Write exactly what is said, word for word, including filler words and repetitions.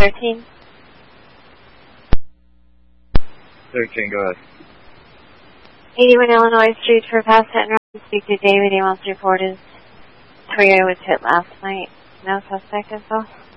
thirteen. thirteen, go ahead. eighty-one Illinois Street for past hit and run. Speak to David. He wants to report his Toyota was hit last night. No suspect as well.